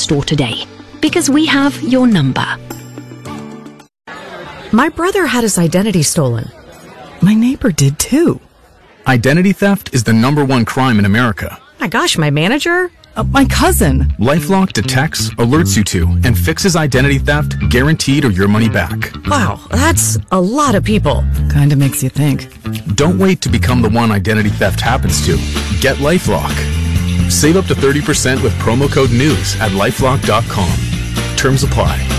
store today, because we have your number. My brother had his identity stolen. My neighbor did too. Identity theft is the #1 crime in America. My gosh, my manager? My cousin. LifeLock detects, alerts you to, and fixes identity theft, guaranteed or your money back. Wow, that's a lot of people. Kinda makes you think. Don't wait to become the one identity theft happens to. Get LifeLock. Save up to 30% with promo code NEWS at LifeLock.com. Terms apply.